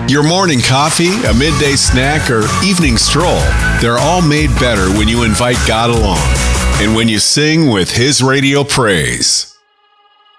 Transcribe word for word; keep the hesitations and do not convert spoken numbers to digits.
Your morning coffee, a midday snack, or evening stroll, they're all made better when you invite God along and when you sing with His radio praise.